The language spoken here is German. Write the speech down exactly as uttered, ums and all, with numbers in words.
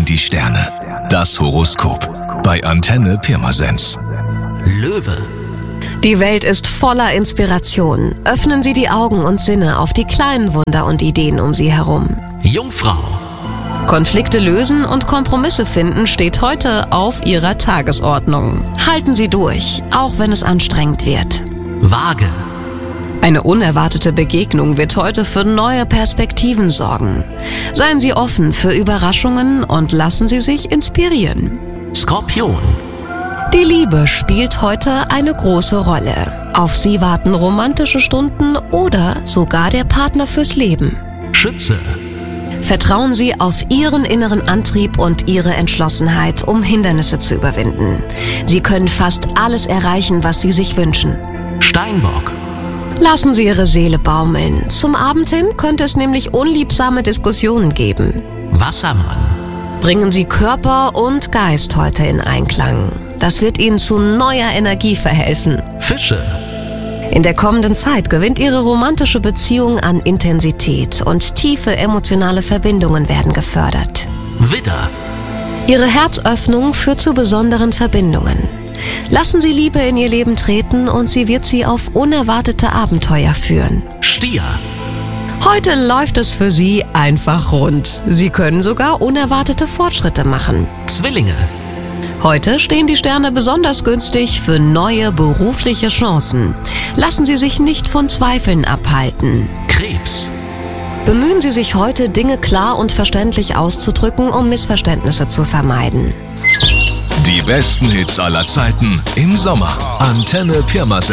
die Sterne. Das Horoskop bei Antenne Pirmasens. Löwe. Die Welt ist voller Inspiration. Öffnen Sie die Augen und Sinne auf die kleinen Wunder und Ideen um Sie herum. Jungfrau. Konflikte lösen und Kompromisse finden steht heute auf Ihrer Tagesordnung. Halten Sie durch, auch wenn es anstrengend wird. Waage. Eine unerwartete Begegnung wird heute für neue Perspektiven sorgen. Seien Sie offen für Überraschungen und lassen Sie sich inspirieren. Skorpion. Die Liebe spielt heute eine große Rolle. Auf Sie warten romantische Stunden oder sogar der Partner fürs Leben. Schütze. Vertrauen Sie auf Ihren inneren Antrieb und Ihre Entschlossenheit, um Hindernisse zu überwinden. Sie können fast alles erreichen, was Sie sich wünschen. Steinbock. Lassen Sie Ihre Seele baumeln. Zum Abend hin könnte es nämlich unliebsame Diskussionen geben. Wassermann. Bringen Sie Körper und Geist heute in Einklang. Das wird Ihnen zu neuer Energie verhelfen. Fische. In der kommenden Zeit gewinnt Ihre romantische Beziehung an Intensität und tiefe emotionale Verbindungen werden gefördert. Widder. Ihre Herzöffnung führt zu besonderen Verbindungen. Lassen Sie Liebe in Ihr Leben treten und sie wird Sie auf unerwartete Abenteuer führen. Stier. Heute läuft es für Sie einfach rund. Sie können sogar unerwartete Fortschritte machen. Zwillinge. Heute stehen die Sterne besonders günstig für neue berufliche Chancen. Lassen Sie sich nicht von Zweifeln abhalten. Krebs. Bemühen Sie sich heute, Dinge klar und verständlich auszudrücken, um Missverständnisse zu vermeiden. Die besten Hits aller Zeiten im Sommer. Antenne Pirmasens.